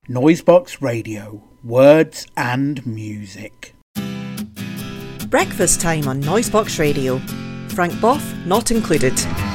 Noisebox Radio, words and music. Breakfast time on Noisebox Radio. Frank Boff not included.